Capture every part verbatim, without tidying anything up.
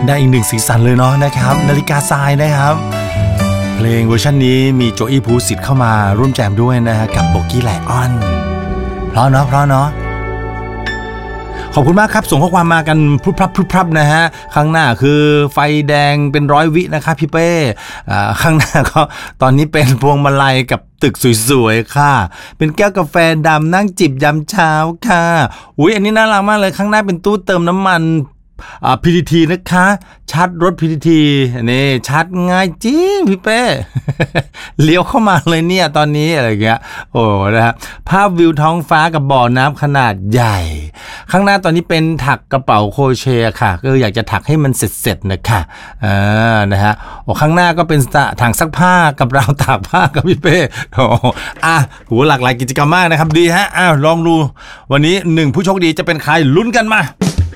ได้อีกหนึ่งสีสันเลยเนาะนะครับนาฬิกาทรายนะครับเพลงเวอร์ชันนี้มีโจอี้ภูสิทธิ์เข้ามาร่วมแจมด้วยนะฮะกับโบกี้ไลออนเพราะเนาะเพราะเนาะขอบคุณมากครับส่งข้อความมากันพรุบพรับพรุบพรับนะฮะข้างหน้าคือไฟแดงเป็นร้อยวินะครับพี่เป้ข้างหน้าก็ตอนนี้เป็นพวงมาลัยกับตึกสวยๆค่ะเป็นแก้วกาแฟดำนั่งจิบยามเช้าค่ะอุ้ยอันนี้น่ารักมากเลยข้างหน้าเป็นตู้เติมน้ำมันอ่า พี ที ที นะคะชาร์จรถ พี ที ที นี่ชาร์จง่ายจริงพี่เป้ เลี้ยวเข้ามาเลยเนี่ยตอนนี้อะไรเงี้ยโอ้นะฮะภาพวิวท้องฟ้ากับบ่อน้ำขนาดใหญ่ข้างหน้าตอนนี้เป็นถักกระเป๋าโครเชต์ค่ะก็อยากจะถักให้มันเสร็จๆนะคะอ่านะฮะโอ้ข้างหน้าก็เป็นถังซักผ้ากับราวตากผ้ากับพี่เป้โอ้อ่ะโหหลากหลายกิจกรรมมากนะครับดีฮะอ้าวลองดูวันนี้หนึ่งผู้โชคดีจะเป็นใครลุ้นกันมา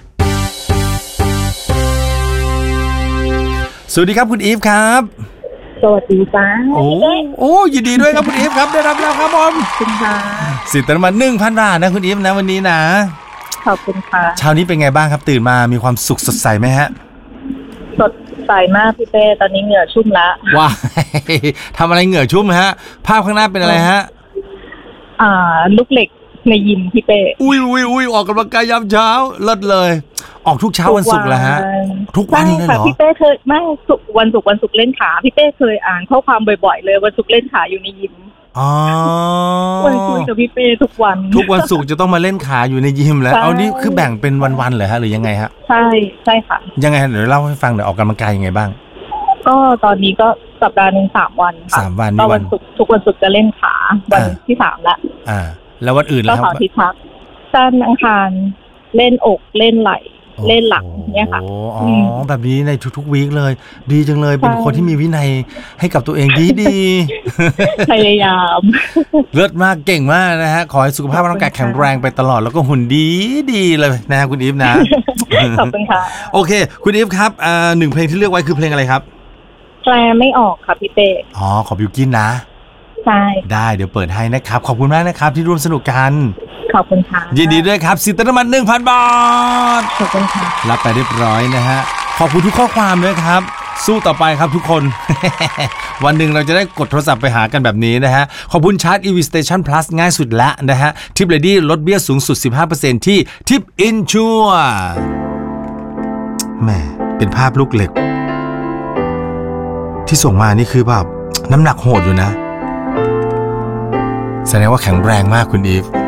สวัสดีครับคุณอีฟครับสวัสดีจ้าโอ้โอ้ยินดีด้วยครับคุณอีฟครับได้รับแล้วครับผมคุณค่ะสิทธิ์น้ำมัน หนึ่งพัน บาทนะคุณอีฟนะวันนี้นะขอบคุณค่ะเช้านี้เป็นไงบ้างครับตื่นมามีความสุขสดใสไหมฮะสดใสมากพี่เป้ตอนนี้เหงื่อชุ่มแล้วว้าวทำอะไรเหงื่อชุ่มฮะภาพข้างหน้าเป็นอะไรฮะอ่าลูกเหล็กในยิมพี่เป้อุ้ยอุ้ยอุ้ยออกกำลังกายยามเช้าเลิศเลยออกทุกเช้าวันศุกร์แล้วฮะทุกวันเลยเหรอพี่เป้เคยไม่ศุกร์วันศุกร์วันศุกร์เล่นขาพี่เป้เคยอ่านข้อความบ่อยๆเลยวันศุกร์เล่นขาอยู่ในยิมอ๋อวันคุยกับพี่เป้ทุกวันทุกวันศุกร์จะต้องมาเล่นขาอยู่ในยิมแล้วเอานี่คือแบ่งเป็นวันๆเหรอฮะหรือยังไงฮะใช่ใช่ค่ะยังไงเดี๋ยวเล่าให้ฟังเดี๋ยวออกกำลังกายยังไงบ้างก็ตอนนี้ก็สัปดาห์หนึ่งสามวันค่ะสามวันก็วันศุกร์ทุกวันศุกร์จะเล่นขาวันที่สามละอ่าแล้ววันอื่นแล้วก็ต่อที่พักจันทร์อังคารเล่นอกเล่นไหล่เล่นหลังเนี่ยค่ะอ๋อแบบนี้ในทุกๆวีคเลยดีจังเลยเป็นคนที่มีวินัยให้กับตัวเองดีดีพยายามเลิศมากเก่งมากนะฮะขอให้สุขภาพร่างกายแข็งแรงไปตลอดแล้วก็หุ่นดีดีเลยนะฮะคุณอีฟนะขอบคุณค่ะโอเคคุณอีฟครับอ่าหนึ่งเพลงที่เลือกไว้คือเพลงอะไรครับแปลไม่ออกค่ะพี่เป้อ๋อขอบิวกินนะใช่ได้เดี๋ยวเปิดให้นะครับขอบคุณมากนะครับที่ร่วมสนุกกันขอบคุณค่ะยินดีด้วยครับสิทธิ์น้ำมัน หนึ่งพัน บาทขอบคุณค่ะรับไปเรียบร้อยนะฮะขอบคุณทุกข้อความด้วยครับสู้ต่อไปครับทุกคน วันหนึ่งเราจะได้กดโทรศัพท์ไปหากันแบบนี้นะฮะขอบคุณชาร์จ อี วี Station Plus ง่ายสุดละนะฮะทิปเลดี้ลดเบี้ยสูงสุด สิบห้าเปอร์เซ็นต์ ที่ทิปอินชัวแหมเป็นภาพลูกเหล็กที่ส่งมานี่คือแบบน้ำหนักโหดอยู่นะแสดงว่าแข็งแรงมากคุณอีฟ